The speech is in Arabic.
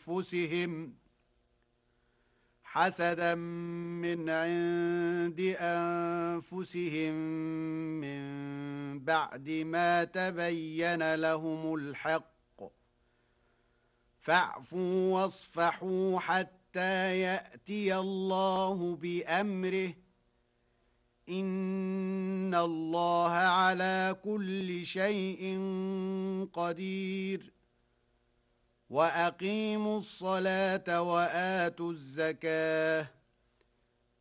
أنفسهم حسدا من عند أنفسهم من بعد ما تبين لهم الحق فاعفوا واصفحوا حتى يأتي الله بأمره إن الله على كل شيء قدير وأقيموا الصلاة وآتوا الزكاة